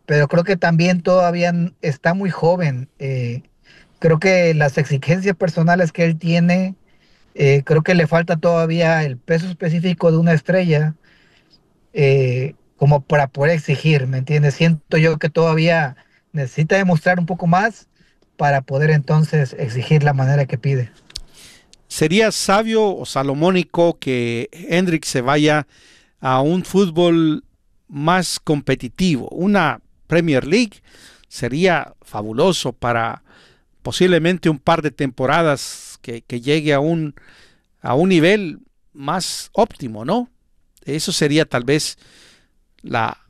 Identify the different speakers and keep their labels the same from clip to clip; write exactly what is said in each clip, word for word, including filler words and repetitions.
Speaker 1: pero creo que también todavía n- está muy joven. Eh, creo que las exigencias personales que él tiene, eh, creo que le falta todavía el peso específico de una estrella, eh, como para poder exigir, ¿me entiendes? Siento yo que todavía necesita demostrar un poco más para poder entonces exigir la manera que pide.
Speaker 2: ¿Sería sabio o salomónico que Hendrik se vaya a un fútbol más competitivo? Una Premier League sería fabuloso para posiblemente un par de temporadas que, que llegue a un, a un nivel más óptimo, ¿no? Eso sería tal vez la,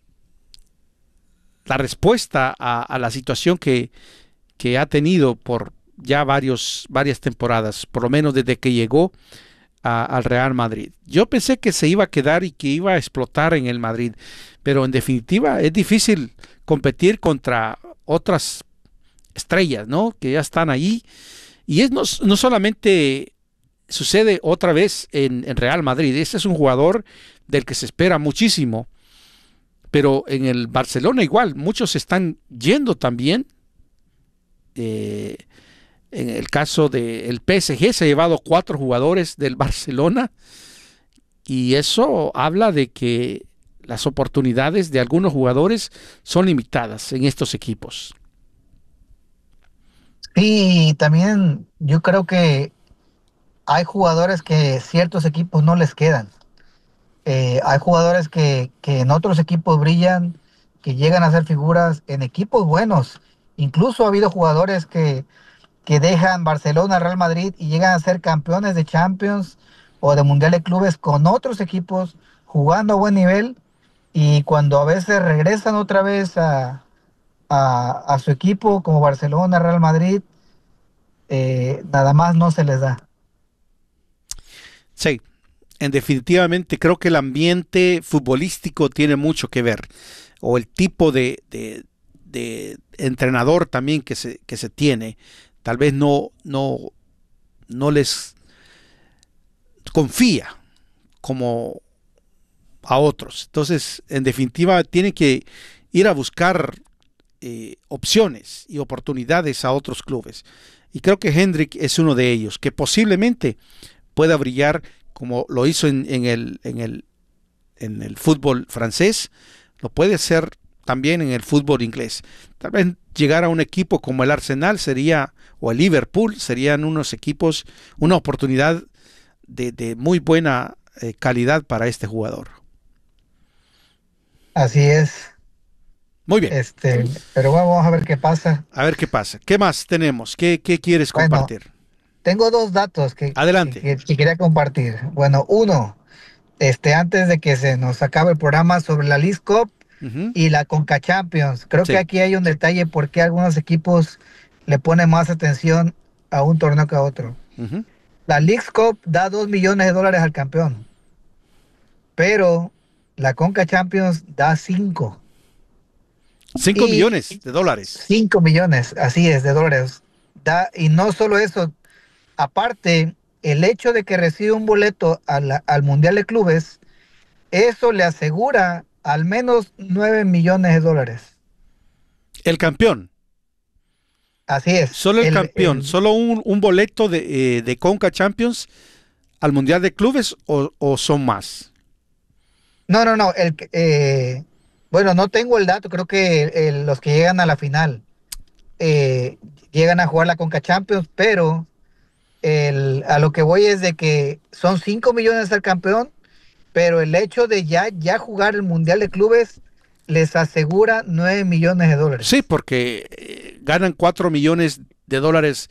Speaker 2: la respuesta a, a la situación que, que ha tenido por ya varios, varias temporadas, por lo menos desde que llegó a, al Real Madrid. Yo pensé que se iba a quedar y que iba a explotar en el Madrid, pero en definitiva es difícil competir contra otras estrellas, ¿no? Que ya están ahí. Y es no, no solamente sucede otra vez en, en Real Madrid, este es un jugador del que se espera muchísimo, pero en el Barcelona igual, muchos están yendo también. Eh, en el caso del P S G se ha llevado cuatro jugadores del Barcelona y eso habla de que las oportunidades de algunos jugadores son limitadas en estos equipos.
Speaker 1: Y también yo creo que hay jugadores que ciertos equipos no les quedan. Eh, hay jugadores que, que en otros equipos brillan, que llegan a ser figuras en equipos buenos. Incluso ha habido jugadores que, que dejan Barcelona, Real Madrid y llegan a ser campeones de Champions o de Mundial de Clubes con otros equipos jugando a buen nivel y cuando a veces regresan otra vez a, a, a su equipo como Barcelona, Real Madrid, eh, nada más no se les da.
Speaker 2: Sí, en definitivamente creo que el ambiente futbolístico tiene mucho que ver, o el tipo de, de, de entrenador también que se, que se tiene, tal vez no, no, no les confía como a otros. Entonces, en definitiva, tienen que ir a buscar eh, opciones y oportunidades a otros clubes. Y creo que Hendrik es uno de ellos, que posiblemente pueda brillar como lo hizo en, en, el, en, el, en el fútbol francés, lo puede hacer también en el fútbol inglés. Tal vez llegar a un equipo como el Arsenal sería, o el Liverpool, serían unos equipos, una oportunidad de, de muy buena eh, calidad para este jugador.
Speaker 1: Así es.
Speaker 2: Muy bien,
Speaker 1: Este, pero bueno, vamos a ver qué pasa.
Speaker 2: a ver qué pasa. ¿Qué más tenemos? ¿Qué, qué quieres
Speaker 1: Bueno,
Speaker 2: compartir?
Speaker 1: tengo dos datos que, que,
Speaker 2: Adelante.
Speaker 1: que- que quería compartir. Bueno, uno, este, antes de que se nos acabe el programa sobre la League Cup
Speaker 2: Uh -huh.
Speaker 1: y la Conca Champions. Creo que
Speaker 2: Sí.
Speaker 1: aquí hay un detalle por qué algunos equipos le ponen más atención a un torneo que a otro.
Speaker 2: Uh -huh.
Speaker 1: La League Cup da dos millones de dólares al campeón, pero la Conca Champions da cinco.
Speaker 2: Cinco
Speaker 1: Y
Speaker 2: millones de dólares.
Speaker 1: cinco millones, así es, de dólares. Da, y no solo eso, aparte, el hecho de que reciba un boleto a la- al Mundial de Clubes, eso le asegura al menos nueve millones de dólares.
Speaker 2: El campeón.
Speaker 1: Así es.
Speaker 2: Solo el
Speaker 1: El,
Speaker 2: campeón.
Speaker 1: el,
Speaker 2: Solo un, un boleto de, eh, de Conca Champions al Mundial de Clubes o, o son más.
Speaker 1: no, no, no. El, que- eh, bueno, no tengo el dato. Creo que el- los que llegan a la final eh, llegan a jugar la Conca Champions, pero el, a lo que voy es de que son cinco millones al campeón, pero el hecho de ya, ya jugar el Mundial de Clubes les asegura nueve millones de
Speaker 2: Sí,
Speaker 1: dólares.
Speaker 2: porque eh, ganan cuatro millones de dólares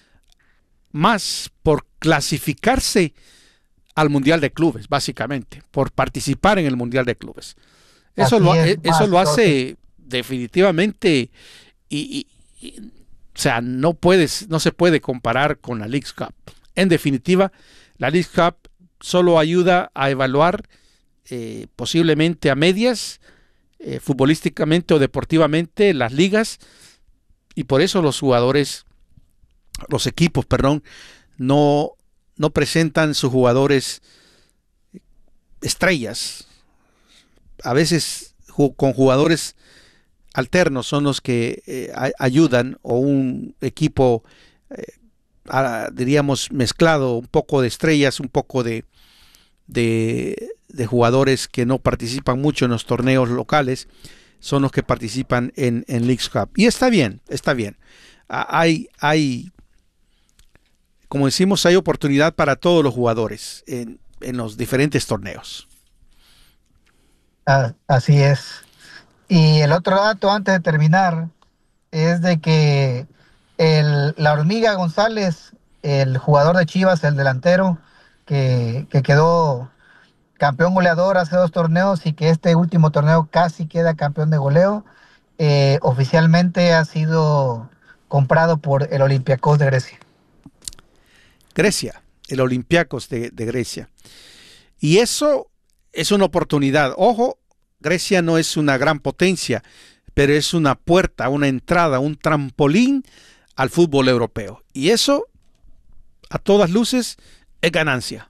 Speaker 2: más por clasificarse al Mundial de Clubes, básicamente, por participar en el Mundial de Clubes. Eso
Speaker 1: Así
Speaker 2: lo,
Speaker 1: es,
Speaker 2: eh, eso
Speaker 1: más
Speaker 2: lo
Speaker 1: todo.
Speaker 2: hace definitivamente y, y, y, o sea, no puedes, no se puede comparar con la League Cup. En definitiva, la League Cup solo ayuda a evaluar eh, posiblemente a medias, eh, futbolísticamente o deportivamente, las ligas, y por eso los jugadores, los equipos, perdón, no, no presentan sus jugadores estrellas. A veces ju con jugadores alternos son los que eh, ayudan, o un equipo, eh, a, diríamos, mezclado, un poco de estrellas, un poco de, de, de jugadores que no participan mucho en los torneos locales, son los que participan en, en Leagues Cup. Y está bien, está bien. Hay, hay, como decimos, hay oportunidad para todos los jugadores en, en los diferentes torneos.
Speaker 1: Ah, así es. Y el otro dato antes de terminar es de que el, la Hormiga González, el jugador de Chivas, el delantero, que, que quedó campeón goleador hace dos torneos y que este último torneo casi queda campeón de goleo, eh, oficialmente ha sido comprado por el Olympiacos de Grecia.
Speaker 2: Grecia, el Olympiacos de, de Grecia. Y eso es una oportunidad. Ojo, Grecia no es una gran potencia, pero es una puerta, una entrada, un trampolín al fútbol europeo. Y eso, a todas luces, es ganancia.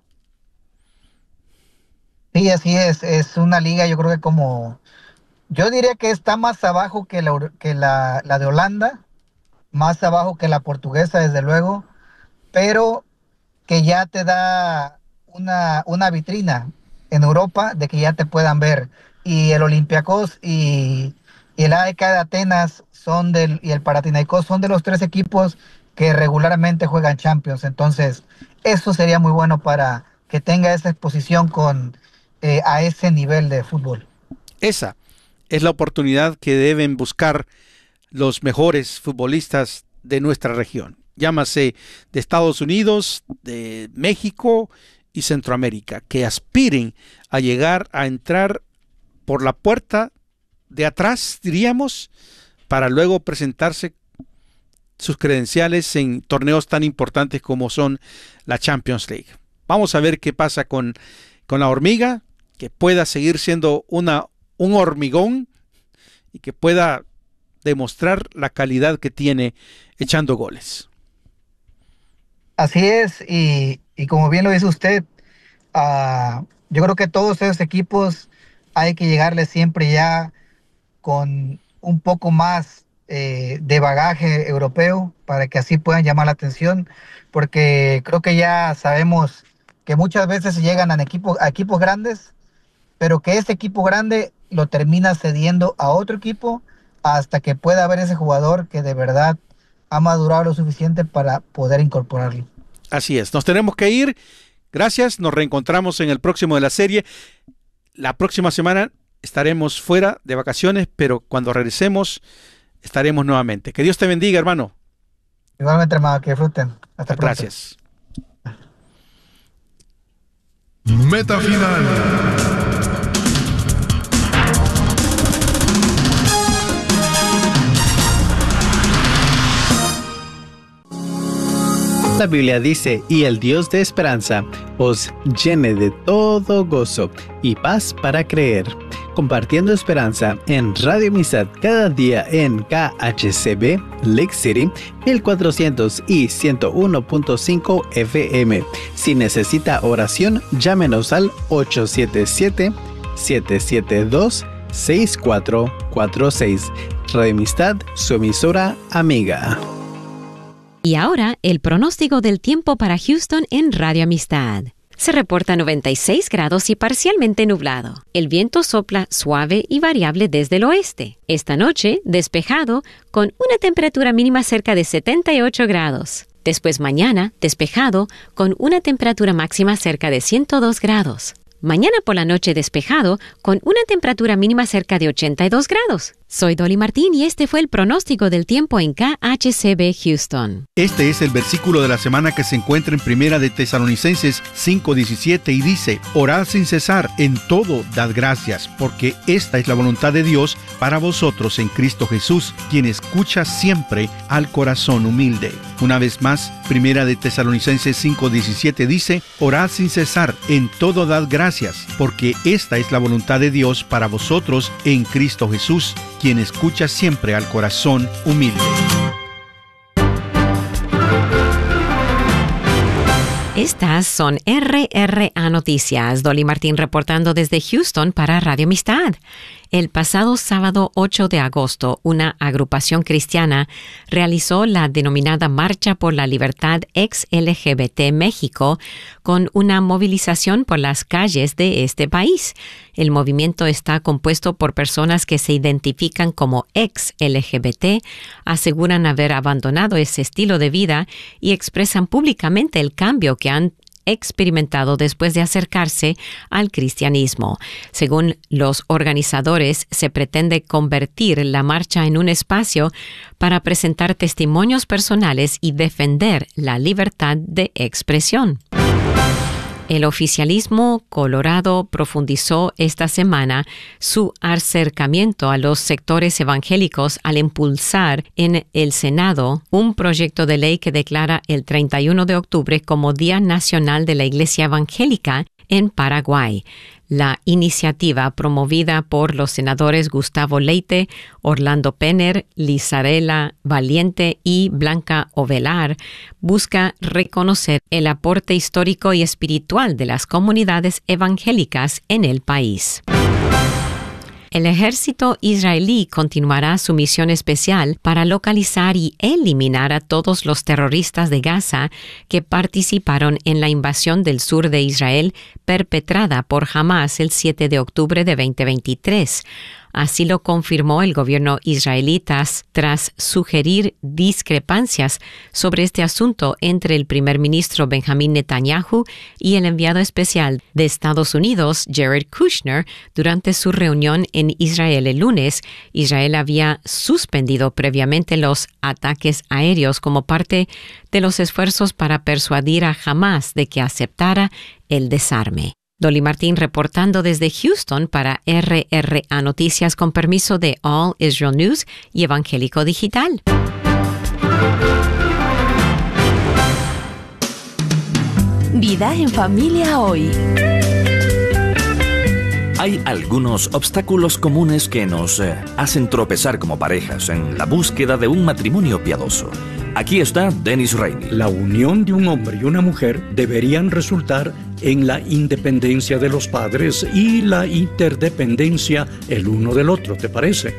Speaker 1: Sí, así es. Es una liga, yo creo que como... Yo diría que está más abajo que la, que la, la de Holanda, más abajo que la portuguesa, desde luego, pero que ya te da una, una vitrina en Europa de que ya te puedan ver. Y el Olympiacos y, y el A E K de Atenas son del, y el Panathinaikos son de los tres equipos que regularmente juegan Champions. Entonces, eso sería muy bueno para que tenga esa exposición con, eh, a ese nivel de fútbol.
Speaker 2: Esa es la oportunidad que deben buscar los mejores futbolistas de nuestra región. Llámase de Estados Unidos, de México y Centroamérica, que aspiren a llegar a entrar por la puerta de atrás, diríamos, para luego presentarse sus credenciales en torneos tan importantes como son la Champions League. Vamos a ver qué pasa con, con la Hormiga, que pueda seguir siendo una, un hormigón y que pueda demostrar la calidad que tiene echando goles.
Speaker 1: Así es, y, y como bien lo dice usted, uh, yo creo que todos esos equipos hay que llegarles siempre ya con un poco más eh, de bagaje europeo para que así puedan llamar la atención, porque creo que ya sabemos que muchas veces llegan a equipos, a equipos grandes, pero que ese equipo grande lo termina cediendo a otro equipo hasta que pueda haber ese jugador que de verdad ha madurado lo suficiente para poder incorporarlo.
Speaker 2: Así es, nos tenemos que ir. Gracias, nos reencontramos en el próximo de la serie. La próxima semana estaremos fuera de vacaciones, pero cuando regresemos estaremos nuevamente. Que Dios te bendiga, hermano.
Speaker 1: Igualmente, hermano, que disfruten. Hasta pronto.
Speaker 2: Gracias.
Speaker 3: Meta final.
Speaker 4: La Biblia dice, y el Dios de esperanza os llene de todo gozo y paz para creer. Compartiendo esperanza en Radio Amistad cada día en K H C B, Lake City, mil cuatrocientos y ciento uno punto cinco F M. Si necesita oración, llámenos al ocho siete siete, siete siete dos, seis cuatro cuatro seis. Radio Amistad, su emisora amiga.
Speaker 5: Y ahora, el pronóstico del tiempo para Houston en Radio Amistad. Se reporta noventa y seis grados y parcialmente nublado. El viento sopla suave y variable desde el oeste. Esta noche, despejado, con una temperatura mínima cerca de setenta y ocho grados. Después mañana, despejado, con una temperatura máxima cerca de ciento dos grados. Mañana por la noche despejado, con una temperatura mínima cerca de ochenta y dos grados. Soy Dolly Martín y este fue el pronóstico del tiempo en K H C B Houston.
Speaker 2: Este es el versículo de la semana que se encuentra en Primera de Tesalonicenses cinco diecisiete y dice: Orad sin cesar, en todo dad gracias, porque esta es la voluntad de Dios para vosotros en Cristo Jesús, quien escucha siempre al corazón humilde. Una vez más, Primera de Tesalonicenses cinco diecisiete dice: Orad sin cesar, en todo dad gracias, porque esta es la voluntad de Dios para vosotros en Cristo Jesús, quien escucha siempre al corazón humilde.
Speaker 5: Estas son R R A Noticias. Dolly Martín reportando desde Houston para Radio Amistad. El pasado sábado ocho de agosto, una agrupación cristiana realizó la denominada Marcha por la Libertad ex L G B T México con una movilización por las calles de este país. El movimiento está compuesto por personas que se identifican como ex L G B T, aseguran haber abandonado ese estilo de vida y expresan públicamente el cambio que han experimentado después de acercarse al cristianismo. Según los organizadores, se pretende convertir la marcha en un espacio para presentar testimonios personales y defender la libertad de expresión. El oficialismo colorado profundizó esta semana su acercamiento a los sectores evangélicos al impulsar en el Senado un proyecto de ley que declara el treinta y uno de octubre como Día Nacional de la Iglesia Evangélica en Paraguay. La iniciativa, promovida por los senadores Gustavo Leite, Orlando Penner, Lizarela Valiente y Blanca Ovelar, busca reconocer el aporte histórico y espiritual de las comunidades evangélicas en el país. El ejército israelí continuará su misión especial para localizar y eliminar a todos los terroristas de Gaza que participaron en la invasión del sur de Israel perpetrada por Hamás el siete de octubre de veinte veintitrés. Así lo confirmó el gobierno israelita tras sugerir discrepancias sobre este asunto entre el primer ministro Benjamín Netanyahu y el enviado especial de Estados Unidos, Jared Kushner, durante su reunión en Israel el lunes. Israel había suspendido previamente los ataques aéreos como parte de los esfuerzos para persuadir a Hamás de que aceptara el desarme. Dolly Martín reportando desde Houston para R R A Noticias con permiso de All Israel News y Evangélico Digital.
Speaker 6: Vida en familia hoy.
Speaker 7: Hay algunos obstáculos comunes que nos eh, hacen tropezar como parejas en la búsqueda de un matrimonio piadoso. Aquí está Dennis Rainey.
Speaker 8: La unión de un hombre y una mujer deberían resultar en la independencia de los padres y la interdependencia el uno del otro, ¿te parece?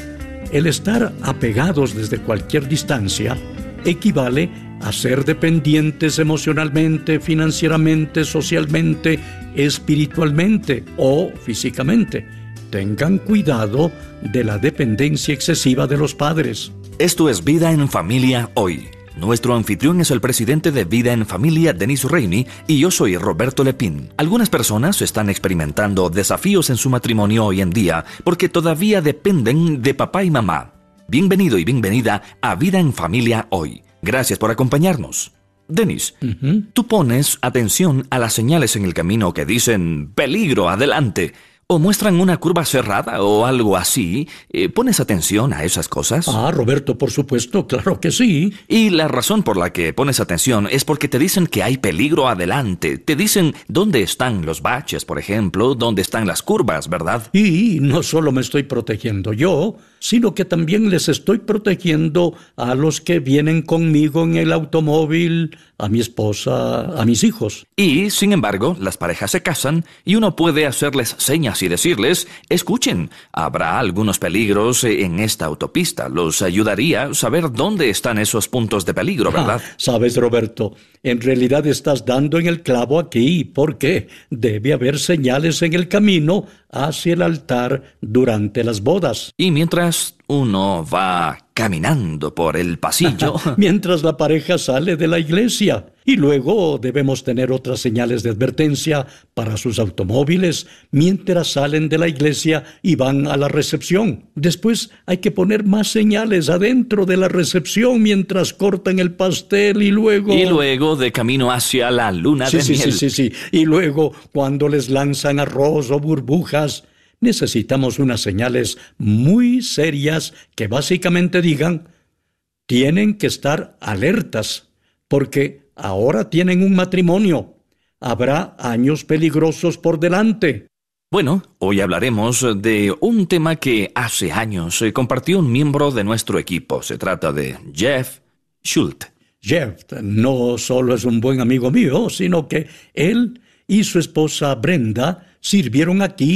Speaker 8: El estar apegados desde cualquier distancia equivale a ser dependientes emocionalmente, financieramente, socialmente, espiritualmente o físicamente. Tengan cuidado de la dependencia excesiva de los padres.
Speaker 7: Esto es Vida en Familia hoy. Nuestro anfitrión es el presidente de Vida en Familia, Dennis Rainey, y yo soy Roberto Lepín. Algunas personas están experimentando desafíos en su matrimonio hoy en día porque todavía dependen de papá y mamá. Bienvenido y bienvenida a Vida en Familia hoy. Gracias por acompañarnos. Dennis, uh-huh. Tú pones atención a las señales en el camino que dicen peligro, adelante, o muestran una curva cerrada o algo así. Eh, ¿Pones atención a esas cosas?
Speaker 8: Ah, Roberto, por supuesto, claro que sí.
Speaker 7: Y la razón por la que pones atención es porque te dicen que hay peligro adelante. Te dicen dónde están los baches, por ejemplo, dónde están las curvas, ¿verdad?
Speaker 8: Y no solo me estoy protegiendo yo, sino que también les estoy protegiendo a los que vienen conmigo en el automóvil, a mi esposa, a mis hijos.
Speaker 7: Y, sin embargo, las parejas se casan y uno puede hacerles señas y decirles, escuchen, habrá algunos peligros en esta autopista. Los ayudaría a saber dónde están esos puntos de peligro, ¿verdad?
Speaker 8: Ah, sabes, Roberto, en realidad estás dando en el clavo aquí, porque debe haber señales en el camino hacia el altar durante las bodas.
Speaker 7: Y mientras uno va caminando por el pasillo...
Speaker 8: mientras la pareja sale de la iglesia. Y luego debemos tener otras señales de advertencia para sus automóviles mientras salen de la iglesia y van a la recepción. Después hay que poner más señales adentro de la recepción mientras cortan el pastel y luego...
Speaker 7: Y luego de camino hacia la luna
Speaker 8: sí,
Speaker 7: de
Speaker 8: sí,
Speaker 7: miel.
Speaker 8: Sí, sí, sí. Y luego cuando les lanzan arroz o burbujas, necesitamos unas señales muy serias que básicamente digan, tienen que estar alertas, porque ahora tienen un matrimonio. Habrá años peligrosos por delante.
Speaker 7: Bueno, hoy hablaremos de un tema que hace años compartió un miembro de nuestro equipo. Se trata de Jeff Schulte.
Speaker 8: Jeff no solo es un buen amigo mío, sino que él y su esposa Brenda sirvieron aquí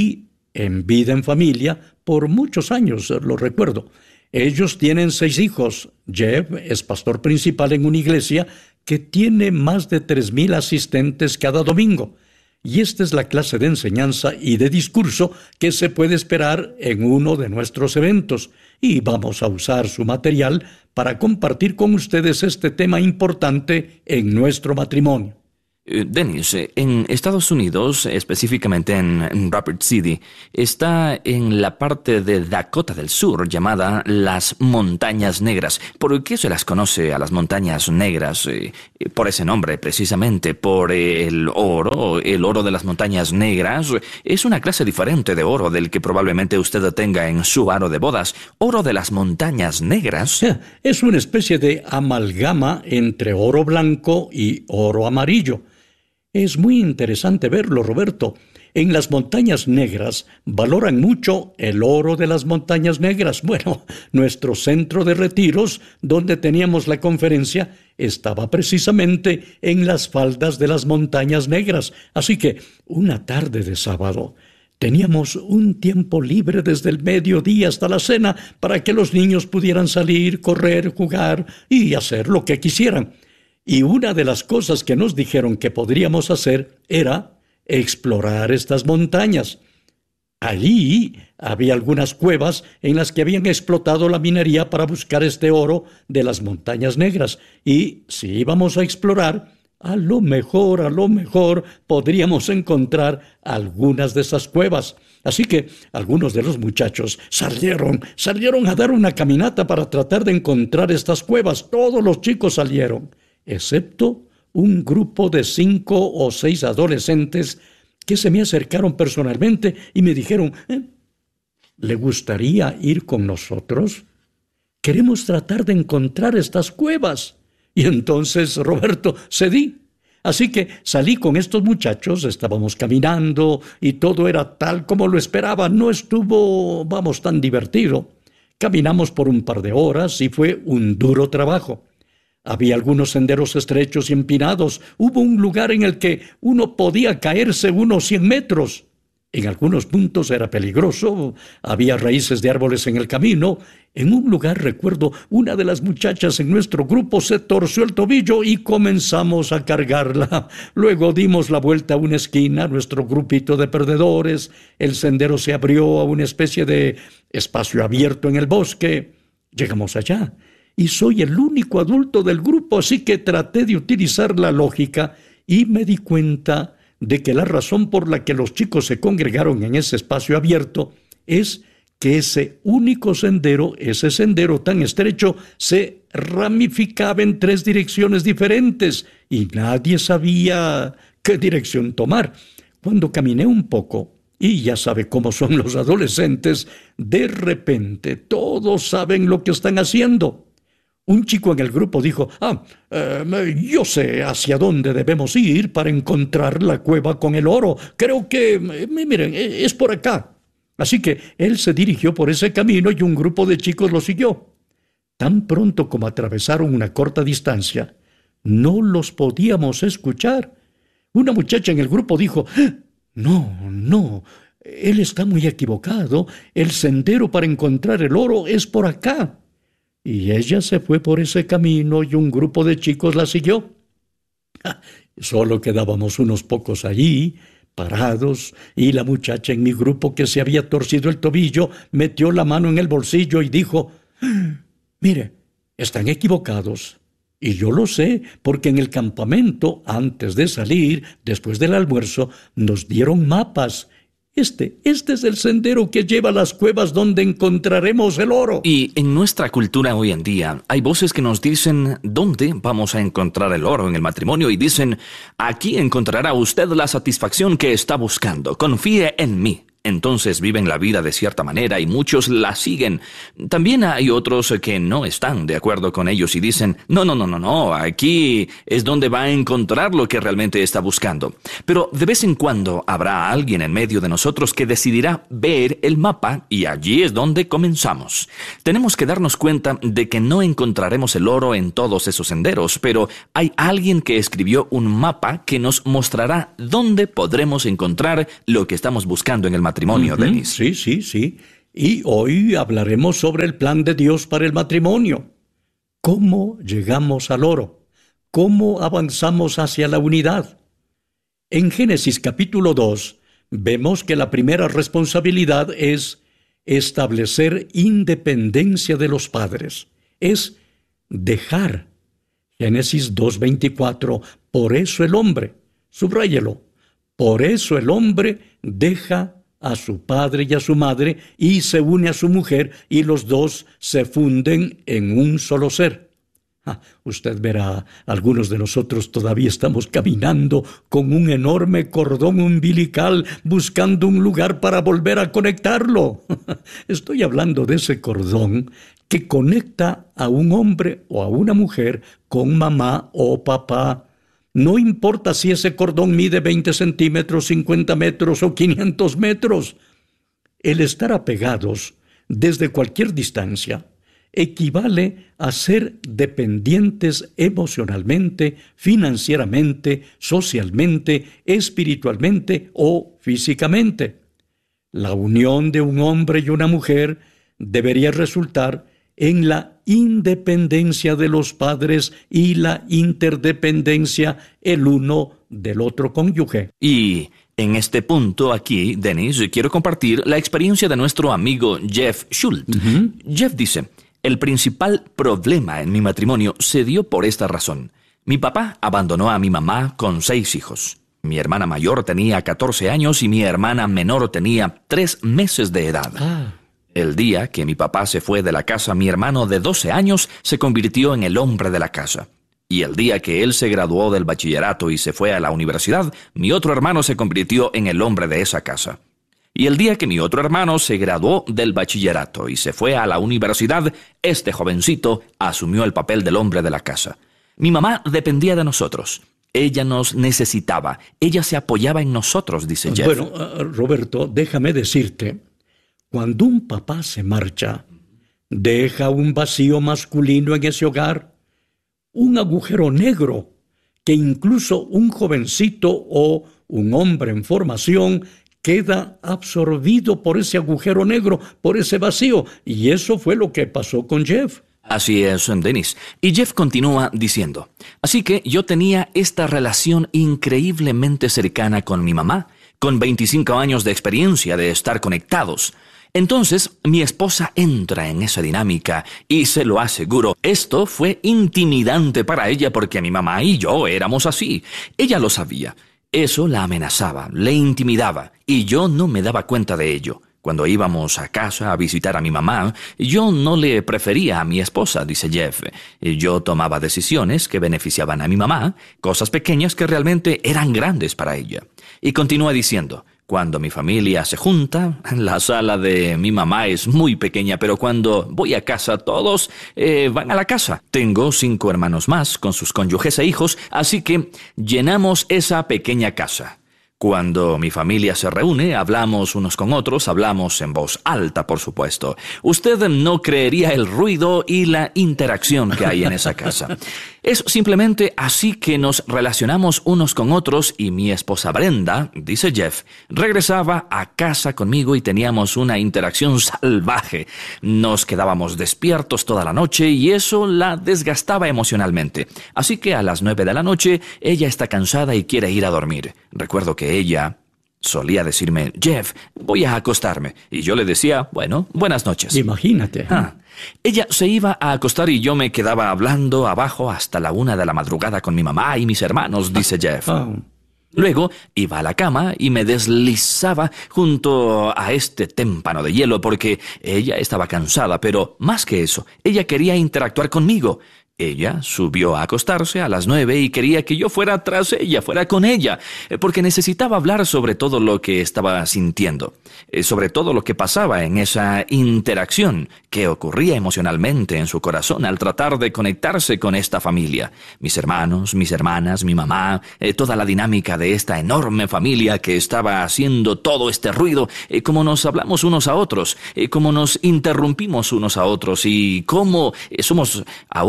Speaker 8: en Vida en Familia por muchos años, lo recuerdo. Ellos tienen seis hijos. Jeff es pastor principal en una iglesia que tiene más de tres mil asistentes cada domingo. Y esta es la clase de enseñanza y de discurso que se puede esperar en uno de nuestros eventos. Y vamos a usar su material para compartir con ustedes este tema importante en nuestro matrimonio.
Speaker 7: Dennis, en Estados Unidos, específicamente en Rapid City, está en la parte de Dakota del Sur llamada las Montañas Negras. ¿Por qué se las conoce a las Montañas Negras? Eh, por ese nombre, precisamente, por el oro, el oro de las Montañas Negras. Es una clase diferente de oro del que probablemente usted tenga en su aro de bodas. Oro de las Montañas Negras.
Speaker 8: Es una especie de amalgama entre oro blanco y oro amarillo. Es muy interesante verlo, Roberto. En las Montañas Negras valoran mucho el oro de las Montañas Negras. Bueno, nuestro centro de retiros, donde teníamos la conferencia, estaba precisamente en las faldas de las Montañas Negras. Así que, una tarde de sábado, teníamos un tiempo libre desde el mediodía hasta la cena para que los niños pudieran salir, correr, jugar y hacer lo que quisieran. Y una de las cosas que nos dijeron que podríamos hacer era explorar estas montañas. Allí había algunas cuevas en las que habían explotado la minería para buscar este oro de las Montañas Negras. Y si íbamos a explorar, a lo mejor, a lo mejor podríamos encontrar algunas de esas cuevas. Así que algunos de los muchachos salieron, salieron a dar una caminata para tratar de encontrar estas cuevas. Todos los chicos salieron, excepto un grupo de cinco o seis adolescentes que se me acercaron personalmente y me dijeron, ¿eh? ¿Le gustaría ir con nosotros? Queremos tratar de encontrar estas cuevas. Y entonces, Roberto, cedí. Así que salí con estos muchachos, estábamos caminando y todo era tal como lo esperaba. No estuvo, vamos, tan divertido. Caminamos por un par de horas y fue un duro trabajo. Había algunos senderos estrechos y empinados. Hubo un lugar en el que uno podía caerse unos cien metros. En algunos puntos era peligroso. Había raíces de árboles en el camino. En un lugar, recuerdo, una de las muchachas en nuestro grupo se torció el tobillo y comenzamos a cargarla. Luego dimos la vuelta a una esquina, nuestro grupito de perdedores. El sendero se abrió a una especie de espacio abierto en el bosque. Llegamos allá. Y soy el único adulto del grupo, así que traté de utilizar la lógica y me di cuenta de que la razón por la que los chicos se congregaron en ese espacio abierto es que ese único sendero, ese sendero tan estrecho, se ramificaba en tres direcciones diferentes y nadie sabía qué dirección tomar. Cuando caminé un poco, y ya sabe cómo son los adolescentes, de repente todos saben lo que están haciendo. Un chico en el grupo dijo, ah, eh, yo sé hacia dónde debemos ir para encontrar la cueva con el oro. Creo que, eh, miren, es por acá. Así que él se dirigió por ese camino y un grupo de chicos lo siguió. Tan pronto como atravesaron una corta distancia, no los podíamos escuchar. Una muchacha en el grupo dijo, no, no, él está muy equivocado. El sendero para encontrar el oro es por acá. Y ella se fue por ese camino y un grupo de chicos la siguió. Solo quedábamos unos pocos allí, parados, y la muchacha en mi grupo que se había torcido el tobillo metió la mano en el bolsillo y dijo, mire, están equivocados. Y yo lo sé, porque en el campamento, antes de salir, después del almuerzo, nos dieron mapas. Este, este es el sendero que lleva a las cuevas donde encontraremos el oro.
Speaker 7: Y en nuestra cultura hoy en día hay voces que nos dicen dónde vamos a encontrar el oro en el matrimonio y dicen, aquí encontrará usted la satisfacción que está buscando, confíe en mí. Entonces viven la vida de cierta manera y muchos la siguen. También hay otros que no están de acuerdo con ellos y dicen, no, no, no, no, no, aquí es donde va a encontrar lo que realmente está buscando. Pero de vez en cuando habrá alguien en medio de nosotros que decidirá ver el mapa y allí es donde comenzamos. Tenemos que darnos cuenta de que no encontraremos el oro en todos esos senderos, pero hay alguien que escribió un mapa que nos mostrará dónde podremos encontrar lo que estamos buscando en el matrimonio. matrimonio,
Speaker 8: Uh-huh.
Speaker 7: Denis.
Speaker 8: Sí, sí, sí. Y hoy hablaremos sobre el plan de Dios para el matrimonio. ¿Cómo llegamos al oro? ¿Cómo avanzamos hacia la unidad? En Génesis capítulo dos, vemos que la primera responsabilidad es establecer independencia de los padres. Es dejar. Génesis dos veinticuatro, por eso el hombre, subráyelo, por eso el hombre deja a su padre y a su madre y se une a su mujer y los dos se funden en un solo ser. Ah, usted verá, algunos de nosotros todavía estamos caminando con un enorme cordón umbilical buscando un lugar para volver a conectarlo. Estoy hablando de ese cordón que conecta a un hombre o a una mujer con mamá o papá. No importa si ese cordón mide veinte centímetros, cincuenta metros o quinientos metros. El estar apegados desde cualquier distancia equivale a ser dependientes emocionalmente, financieramente, socialmente, espiritualmente o físicamente. La unión de un hombre y una mujer debería resultar en la independencia de los padres y la interdependencia el uno del otro cónyuge.
Speaker 7: Y en este punto aquí, Denis, quiero compartir la experiencia de nuestro amigo Jeff Schultz.
Speaker 8: Uh-huh.
Speaker 7: Jeff dice, el principal problema en mi matrimonio se dio por esta razón. Mi papá abandonó a mi mamá con seis hijos. Mi hermana mayor tenía catorce años y mi hermana menor tenía tres meses de edad.
Speaker 8: Ah.
Speaker 7: El día que mi papá se fue de la casa, mi hermano de doce años se convirtió en el hombre de la casa. Y el día que él se graduó del bachillerato y se fue a la universidad, mi otro hermano se convirtió en el hombre de esa casa. Y el día que mi otro hermano se graduó del bachillerato y se fue a la universidad, este jovencito asumió el papel del hombre de la casa. Mi mamá dependía de nosotros. Ella nos necesitaba. Ella se apoyaba en nosotros, dice Jeff.
Speaker 8: Bueno, uh, Roberto, déjame decirte, cuando un papá se marcha, deja un vacío masculino en ese hogar, un agujero negro que incluso un jovencito o un hombre en formación queda absorbido por ese agujero negro, por ese vacío. Y eso fue lo que pasó con Jeff.
Speaker 7: Así es, Denis. Y Jeff continúa diciendo, así que yo tenía esta relación increíblemente cercana con mi mamá, con veinticinco años de experiencia de estar conectados. Entonces, mi esposa entra en esa dinámica y se lo aseguro, esto fue intimidante para ella porque mi mamá y yo éramos así. Ella lo sabía. Eso la amenazaba, le intimidaba y yo no me daba cuenta de ello. Cuando íbamos a casa a visitar a mi mamá, yo no le prefería a mi esposa, dice Jeff. Yo tomaba decisiones que beneficiaban a mi mamá, cosas pequeñas que realmente eran grandes para ella. Y continúa diciendo, cuando mi familia se junta, la sala de mi mamá es muy pequeña, pero cuando voy a casa todos eh, van a la casa. Tengo cinco hermanos más con sus cónyuges e hijos, así que llenamos esa pequeña casa. Cuando mi familia se reúne, hablamos unos con otros, hablamos en voz alta, por supuesto. Usted no creería el ruido y la interacción que hay en esa casa. Es simplemente así que nos relacionamos unos con otros y mi esposa Brenda, dice Jeff, regresaba a casa conmigo y teníamos una interacción salvaje. Nos quedábamos despiertos toda la noche y eso la desgastaba emocionalmente. Así que a las nueve de la noche, ella está cansada y quiere ir a dormir. Recuerdo que ella solía decirme, Jeff, voy a acostarme. Y yo le decía, bueno, buenas noches.
Speaker 8: Imagínate.
Speaker 7: Ah. Ella se iba a acostar y yo me quedaba hablando abajo hasta la una de la madrugada con mi mamá y mis hermanos, dice Jeff.
Speaker 8: Oh.
Speaker 7: Luego iba a la cama y me deslizaba junto a este témpano de hielo porque ella estaba cansada, pero más que eso, ella quería interactuar conmigo. Ella subió a acostarse a las nueve y quería que yo fuera tras ella, fuera con ella, porque necesitaba hablar sobre todo lo que estaba sintiendo, sobre todo lo que pasaba en esa interacción que ocurría emocionalmente en su corazón al tratar de conectarse con esta familia. Mis hermanos, mis hermanas, mi mamá, toda la dinámica de esta enorme familia que estaba haciendo todo este ruido, cómo nos hablamos unos a otros, cómo nos interrumpimos unos a otros y cómo somos aún groseros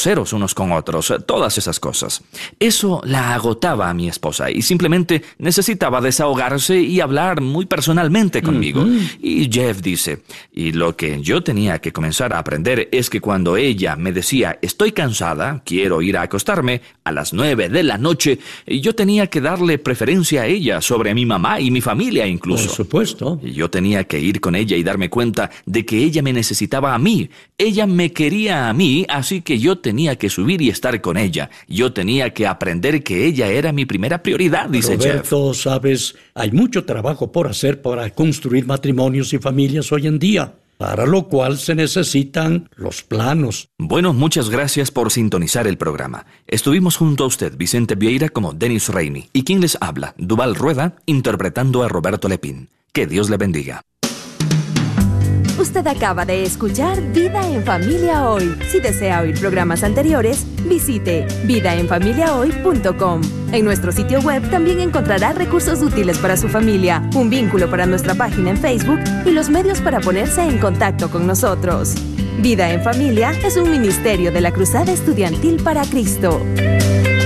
Speaker 7: groseros unos con otros, todas esas cosas. Eso la agotaba a mi esposa y simplemente necesitaba desahogarse y hablar muy personalmente conmigo. Uh-huh. Y Jeff dice, y lo que yo tenía que comenzar a aprender es que cuando ella me decía, estoy cansada, quiero ir a acostarme a las nueve de la noche, yo tenía que darle preferencia a ella sobre mi mamá y mi familia incluso.
Speaker 8: Por supuesto.
Speaker 7: Yo tenía que ir con ella y darme cuenta de que ella me necesitaba a mí. Ella me quería a mí, así que yo tenía que subir y estar con ella. Yo tenía que aprender que ella era mi primera prioridad, dice Jeff.
Speaker 8: Roberto, sabes, hay mucho trabajo por hacer para construir matrimonios y familias hoy en día, para lo cual se necesitan los planos.
Speaker 7: Bueno, muchas gracias por sintonizar el programa. Estuvimos junto a usted, Vicente Vieira, como Dennis Rainey, y quien les habla, Duval Rueda, interpretando a Roberto Lepín. Que Dios le bendiga.
Speaker 6: Usted acaba de escuchar Vida en Familia Hoy. Si desea oír programas anteriores, visite vida en familia hoy punto com. En nuestro sitio web también encontrará recursos útiles para su familia, un vínculo para nuestra página en Facebook y los medios para ponerse en contacto con nosotros. Vida en Familia es un ministerio de la Cruzada Estudiantil para Cristo.